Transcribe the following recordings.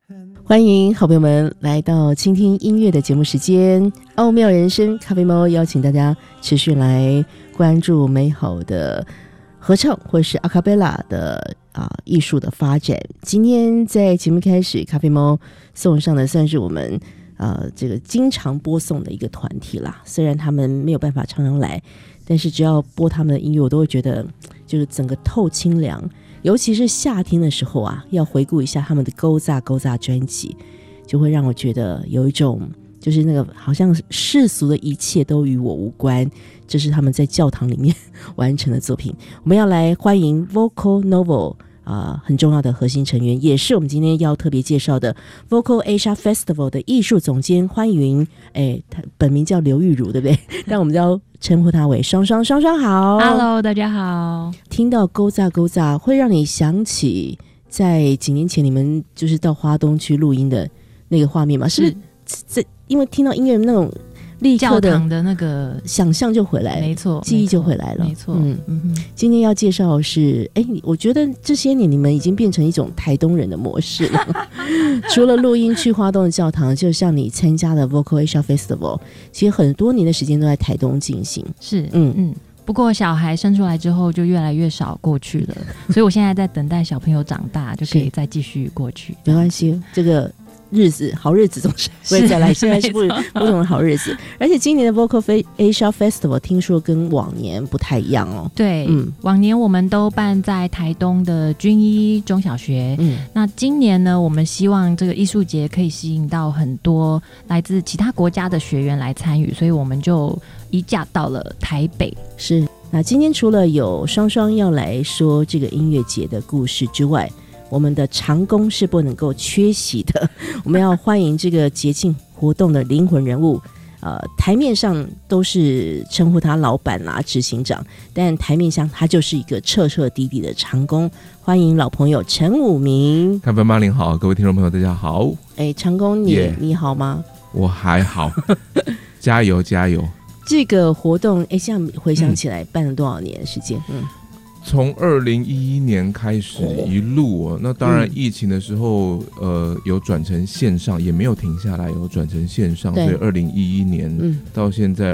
欢迎好朋友们来到倾听音乐的节目时间，奥妙人生咖啡猫邀请大家持续来关注美好的合唱或是阿卡贝拉的艺术的发展。今天在节目开始，咖啡猫送上的算是我们这个经常播送的一个团体啦。虽然他们没有办法常常来，但是只要播他们的音乐，我都会觉得就是整个透清凉。尤其是夏天的时候要回顾一下他们的勾扎专辑，就会让我觉得有一种就是那个好像世俗的一切都与我无关，这是他们在教堂里面完成的作品。我们要来欢迎 Vocal Novel很重要的核心成员，也是我们今天要特别介绍的 Vocal Asia Festival 的艺术总监，欢迎他本名叫刘玉茹，对不对？但我们要称呼他为双双。双双好。 Hello， 大家好。 听到勾扎会让你想起在几年前你们就是到花东去录音的那个画面吗？是不是因为听到音乐那种立刻的教堂的那个想象就回来了， 没错， 记忆就回来了， 没错。 今天要介绍的是我觉得这些年你们已经变成一种台东人的模式了除了录音去花东的教堂，就像你参加的 Vocal Asia Festival， 其实很多年的时间都在台东进行。 是不过小孩生出来之后就越来越少过去了所以我现在在等待小朋友长大就可以再继续过去。 没关系，这个好日子总是会再来，现在是不同的好日子。而且今年的 Vocal Asia Festival 听说跟往年不太一样哦。 对，往年我们都办在台东的军医中小学，那今年呢，我们希望这个艺术节可以吸引到很多来自其他国家的学员来参与，所以我们就移驾到了台北。 是，那今天除了有双双要来说这个音乐节的故事之外，我们的长工是不能够缺席的。我们要欢迎这个节庆活动的灵魂人物，台面上都是称呼他老板啦、执行长，但台面上他就是一个彻彻底底的长工。欢迎老朋友陈武明。 咖啡妈您好，各位听众朋友大家好。 长工你好吗？ 我还好加油加油。这个活动现在回想起来办了多少年的时间？ 从2011年开始一路那当然疫情的时候有转成线上，也没有停下来，有转成线上，所以2011年到现在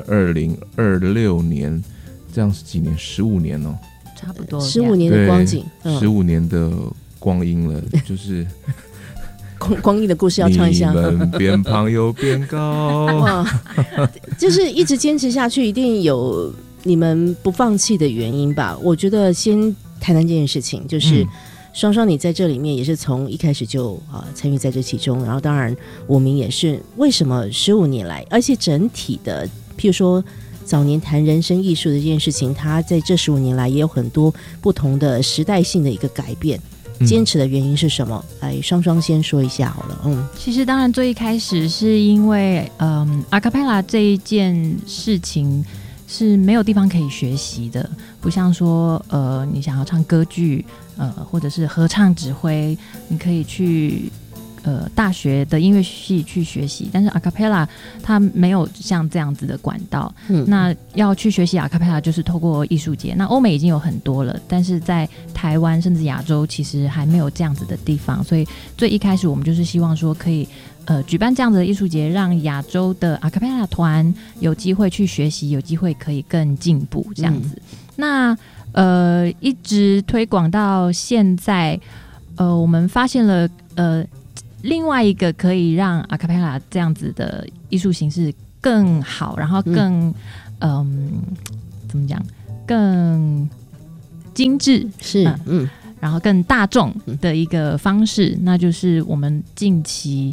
2026年，这样是几年？15年哦， 差不多 15年的光景 ，15年的光阴了，就是光阴的故事要唱一下。 你们变胖又变高就是一直坚持下去，一定有你们不放弃的原因吧。我觉得先谈谈这件事情，就是双双你在这里面也是从一开始就参与在这其中，然后当然我们也是为什么15年来，而且整体的譬如说早年谈人生艺术的这件事情，它在这15年来也有很多不同的时代性的一个改变。坚持的原因是什么？来，双双先说一下好了。 其实当然最一开始是因为阿卡贝拉这一件事情是没有地方可以学习的，不像说你想要唱歌剧或者是合唱指挥，你可以去大学的音乐系去学习，但是阿卡贝拉它没有像这样子的管道。那要去学习阿卡贝拉就是透过艺术节，那欧美已经有很多了，但是在台湾甚至亚洲其实还没有这样子的地方，所以最一开始我们就是希望说可以举办这样子的艺术节，让亚洲的阿卡贝拉团有机会去学习，有机会可以更进步这样子。那一直推广到现在，我们发现了另外一个可以让阿卡贝拉这样子的艺术形式更好，然后更怎么讲，更精致是然后更大众的一个方式，那就是我们近期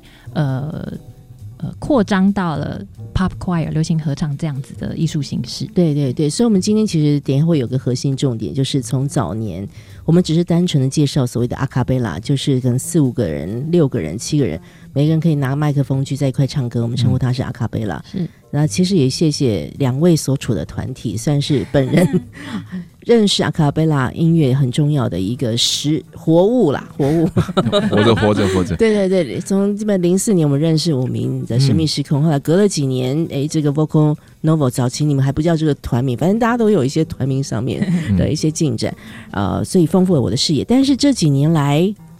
扩张到了 pop choir 流行合唱这样子的艺术形式。 对对对，所以我们今天其实等一下会有个核心重点，就是从早年我们只是单纯的介绍所谓的阿卡贝拉，就是可能4、5个人、6个人、7个人，每个人可以拿麦克风聚在一块唱歌，我们称呼它是阿卡贝拉。 是， 那其实也谢谢2位所处的团体，算是本人认识阿卡贝拉音乐很重要的一个活物啦，活物活着。 对对对，从基本04年我们认识武明的神秘时空，后来隔了几年，这个 Vocal Novel 早期你们还不叫这个团名，反正大家都有一些团名上面的一些进展，所以丰富了我的视野。但是这几年来，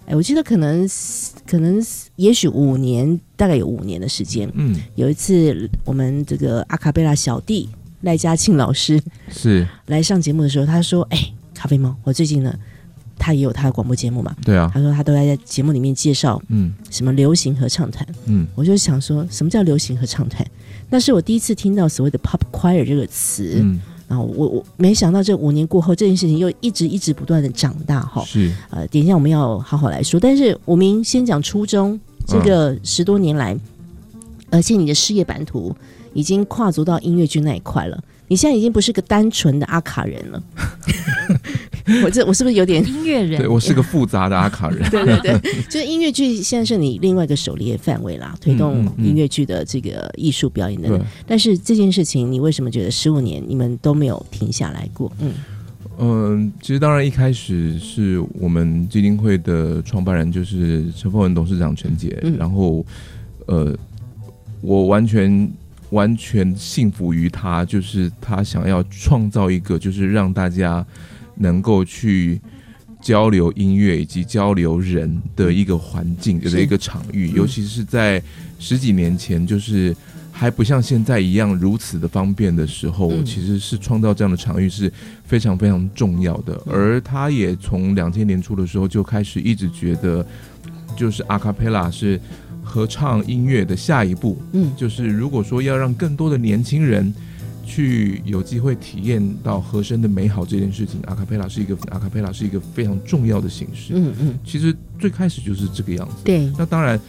我记得可能也许5年，大概有5年的时间。有一次我们这个阿卡贝拉小弟赖嘉庆老师是来上节目的时候，他说：“咖啡猫，我最近呢，他也有他的广播节目嘛， 对啊， 他说他都在节目里面介绍，什么流行合唱团，我就想说，什么叫流行合唱团？那是我第一次听到所谓的 pop choir 这个词。”然后我没想到这5年过后，这件事情又一直不断的长大哈。 是等一下我们要好好来说。但是我们先讲初中这个10多年来，而且你的事业版图已经跨足到音乐剧那一块了。你现在已经不是个单纯的阿卡人了。我是不是有点音乐人？ 对，我是个复杂的阿卡人。 对对对，就是音乐剧现在是你另外一个狩猎范围啦，推动音乐剧的这个艺术表演的。但是这件事情，你为什么觉得15年你们都没有停下来过？ 其实当然一开始是我们基金会的创办人就是陈凤文董事长陈杰，然后我完全信服于他，就是他想要创造一个就是让大家能够去交流音乐以及交流人的一个环境的一个场域，尤其是在10几年前，就是还不像现在一样如此的方便的时候，其实是创造这样的场域是非常非常重要的。而他也从2000年初的时候就开始一直觉得，就是阿卡贝拉是合唱音乐的下一步，就是如果说要让更多的年轻人去有机会体验到和声的美好这件事情，阿卡贝拉是一个非常重要的形式。其实最开始就是这个样子。 对， 那当然，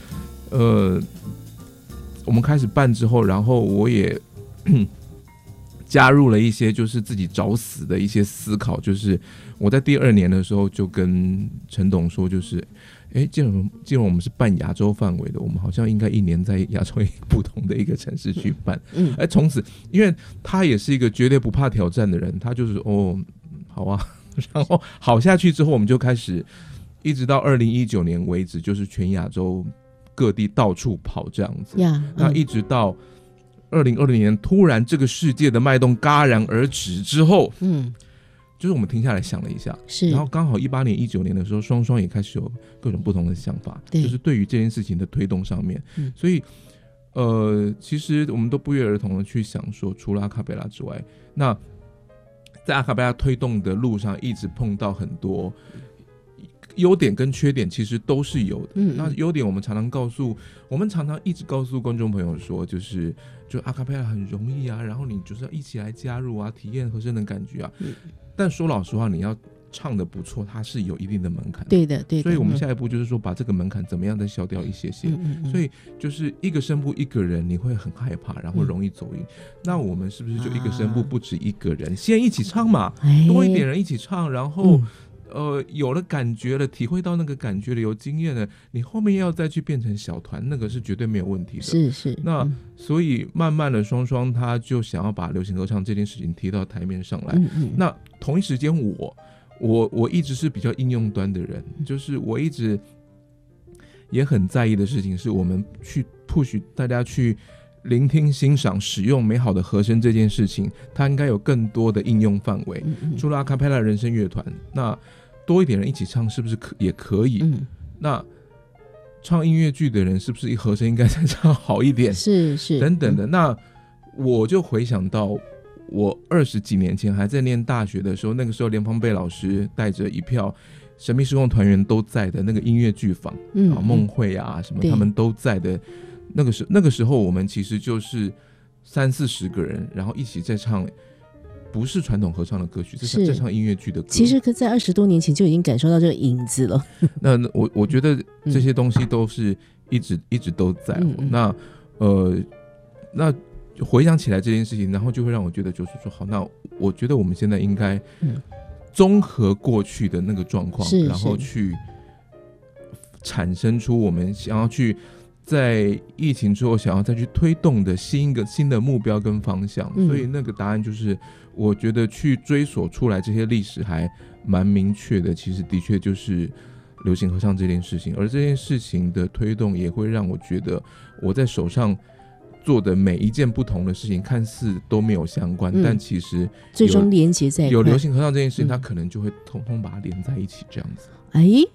我们开始办之后，然后我也加入了一些就是自己找死的一些思考，就是我在第2年的时候就跟陈董说，就是既然我们是办亚洲范围的，我们好像应该1年在亚洲不同的一个城市去办。从此，因为他也是一个绝对不怕挑战的人，他就是好啊，然后好下去之后，我们就开始一直到2019年为止，就是全亚洲各地到处跑这样子。那一直到2020年，突然这个世界的脉动戛然而止之后，就是我们停下来想了一下，然后刚好18年、19年的时候，双双也开始有各种不同的想法，就是对于这件事情的推动上面，所以其实我们都不约而同的去想说，除了阿卡贝拉之外，那在阿卡贝拉推动的路上，一直碰到很多优点跟缺点，其实都是有的。那优点我们常常一直告诉观众朋友说，就阿卡贝拉很容易啊，然后你就是要一起来加入啊，体验和声的感觉啊。但说老实话，你要唱的不错，它是有一定的门槛的。 对的。 所以我们下一步就是说，把这个门槛怎么样再消掉一些些。所以就是一个声部一个人，你会很害怕，然后容易走音。那我们是不是就一个声部不止一个人，先一起唱嘛，多一点人一起唱，然后有了感觉了，体会到那个感觉了，有经验了，你后面要再去变成小团，那个是绝对没有问题的。是。那所以慢慢的，双双他就想要把流行合唱这件事情提到台面上来。那同一时间，我一直是比较应用端的人，就是我一直也很在意的事情是，我们去 push 大家去聆听、欣赏、使用美好的和声这件事情，它应该有更多的应用范围。除了阿卡贝拉人声乐团，那多一点人一起唱是不是也可以？那唱音乐剧的人是不是和声应该再唱好一点？是等等的。那我就回想到我20几年前还在念大学的时候，那个时候连芳贝老师带着一票神秘时空团员都在的那个音乐剧坊，梦会啊什么他们都在的。那个时候我们其实就是30-40个人，然后一起在唱不是传统合唱的歌曲，在唱音乐剧的歌。其实在20多年前就已经感受到这个影子了。 那我觉得这些东西都是一直都在。那回想起来这件事情，然后就会让我觉得就是说，好，那我觉得我们现在应该综合过去的那个状况，然后去产生出我们想要去在疫情之后想要再去推动的新的目标跟方向。所以那个答案就是，我觉得去追索出来这些历史还蛮明确的，其实的确就是流行合唱这件事情。而这件事情的推动也会让我觉得，我在手上做的每一件不同的事情看似都没有相关，但其实最终连结在一块。 有流行合唱这件事情，它可能就会通通把它连在一起这样子。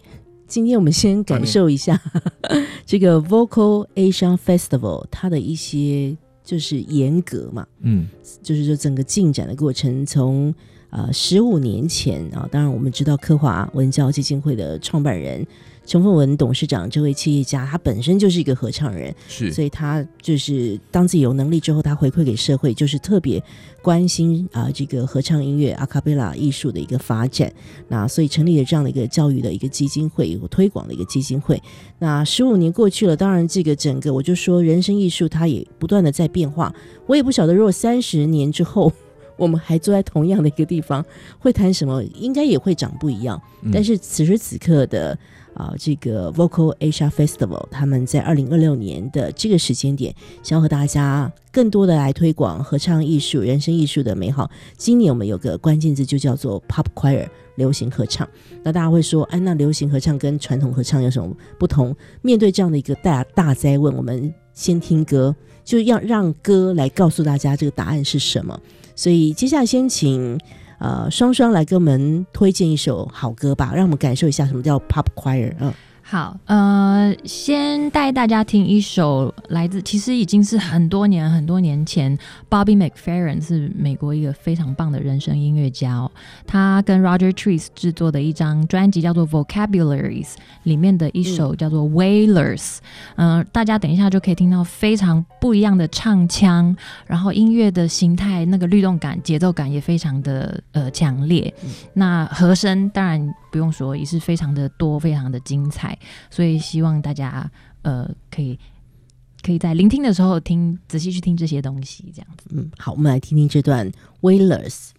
今天我们先感受一下这个 Vocal Asia Festival 它的一些就是严格嘛，就是说整个进展的过程，从15年前啊，当然我们知道科华文教基金会的创办人陈凤文董事长这位企业家，他本身就是一个合唱人， 是， 所以他就是当自己有能力之后，他回馈给社会，就是特别关心这个合唱音乐阿卡贝拉艺术的一个发展。那所以成立了这样的一个教育的一个基金会，有推广的一个基金会。那15年过去了，当然这个整个我就说人生艺术它也不断的在变化。我也不晓得如果30年之后我们还坐在同样的一个地方会谈什么，应该也会长不一样。但是此时此刻的这个 Vocal Asia Festival 他们在2026年的这个时间点，想要和大家更多的来推广合唱艺术、人生艺术的美好。今年我们有个关键字就叫做 Pop Choir 流行合唱。那大家会说，那流行合唱跟传统合唱有什么不同？面对这样的一个大哉问，我们先听歌，就要让歌来告诉大家这个答案是什么。所以接下来先请双双来给我们推荐一首好歌吧，让我们感受一下什么叫 Pop Choir。 好，先带大家听一首来自，其实已经是很多年前 Bobby McFerrin 是美国一个非常棒的人声音乐家哦，他跟 Roger Trees 制作的一张专辑叫做 Vocabularies 里面的一首叫做 Wailers，大家等一下就可以听到非常不一样的唱腔，然后音乐的形态那个律动感节奏感也非常的强烈，那和声当然不用说也是非常的多非常的精彩，所以希望大家可以在聆听的时候仔细去听这些东西这样子。 好，我们来听听这段 Wailers。